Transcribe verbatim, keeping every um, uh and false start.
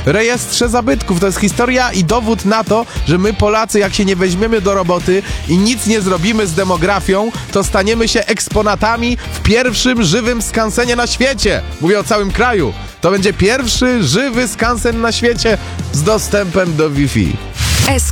rejestrze zabytków. To jest historia i dowód na to, że my Polacy, jak się nie weźmiemy do roboty i nic nie zrobimy z demografią, to staniemy się eksponatami w pierwszym żywym skansenie na świecie. Mówię o całym kraju. To będzie pierwszy żywy skansen na świecie z dostępem do Wi-Fi.